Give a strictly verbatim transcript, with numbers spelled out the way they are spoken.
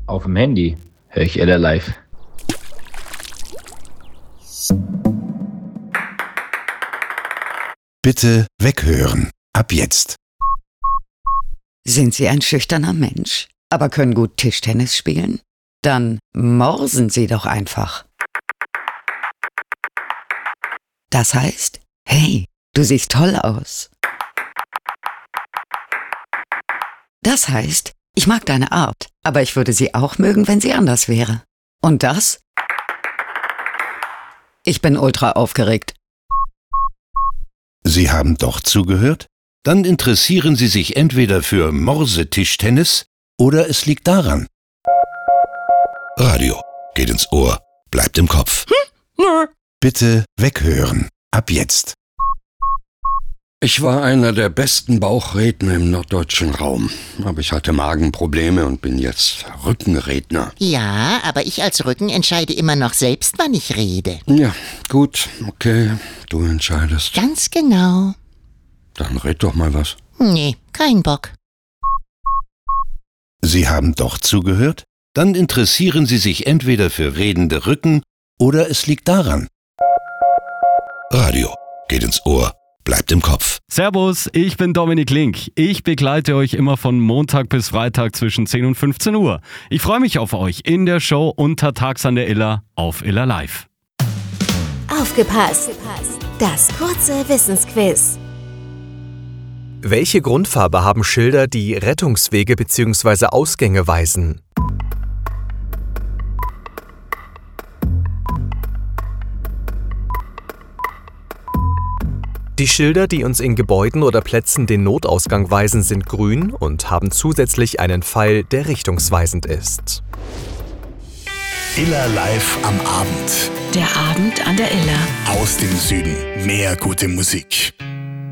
Auf dem Handy höre ich Ella live. Bitte weghören. Ab jetzt. Sind Sie ein schüchterner Mensch, aber können gut Tischtennis spielen? Dann morsen Sie doch einfach. Das heißt, hey, du siehst toll aus. Das heißt, ich mag deine Art, aber ich würde sie auch mögen, wenn sie anders wäre. Und das? Ich bin ultra aufgeregt. Sie haben doch zugehört? Dann interessieren Sie sich entweder für Morsetischtennis oder es liegt daran. Radio geht ins Ohr, bleibt im Kopf. Bitte weghören. Ab jetzt. Ich war einer der besten Bauchredner im norddeutschen Raum, aber ich hatte Magenprobleme und bin jetzt Rückenredner. Ja, aber ich als Rücken entscheide immer noch selbst, wann ich rede. Ja, gut, okay, du entscheidest. Ganz genau. Dann red doch mal was. Nee, kein Bock. Sie haben doch zugehört? Dann interessieren Sie sich entweder für redende Rücken oder es liegt daran. Radio geht ins Ohr, bleibt im Kopf. Servus, ich bin Dominik Link. Ich begleite euch immer von Montag bis Freitag zwischen zehn und fünfzehn Uhr. Ich freue mich auf euch in der Show Untertags an der Iller auf Iller Live. Aufgepasst! Das kurze Wissensquiz. Welche Grundfarbe haben Schilder, die Rettungswege bzw. Ausgänge weisen? Die Schilder, die uns in Gebäuden oder Plätzen den Notausgang weisen, sind grün und haben zusätzlich einen Pfeil, der richtungsweisend ist. Iller live am Abend. Der Abend an der Iller. Aus dem Süden. Mehr gute Musik.